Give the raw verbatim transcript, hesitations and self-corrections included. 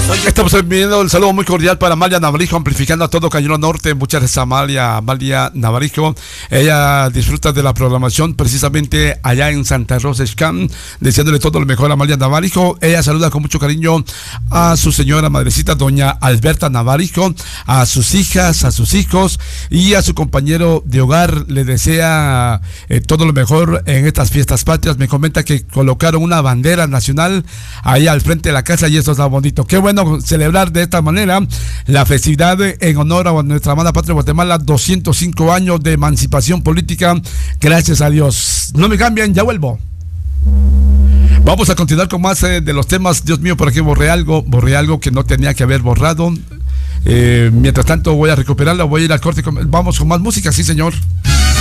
Estamos enviando el saludo muy cordial para Amalia Navarijo, amplificando a todo Cañón Norte. Muchas gracias, Amalia, Amalia Navarijo. Ella disfruta de la programación precisamente allá en Santa Rosa Escam, deseándole todo lo mejor a Amalia Navarijo. Ella saluda con mucho cariño a su señora madrecita, doña Alberta Navarijo, a sus hijas, a sus hijos y a su compañero de hogar. Le desea eh, todo lo mejor en estas fiestas patrias. Me comenta que colocaron una bandera nacional ahí al frente de la casa y eso está bonito. Qué bueno celebrar de esta manera la festividad en honor a nuestra amada patria Guatemala, doscientos cinco años de emancipación política, gracias a Dios. No me cambien, ya vuelvo. Vamos a continuar con más eh, de los temas. Dios mío, por aquí borré algo, borré algo que no tenía que haber borrado. Eh, mientras tanto voy a recuperarlo, voy a ir al corte. Con... Vamos con más música, sí señor.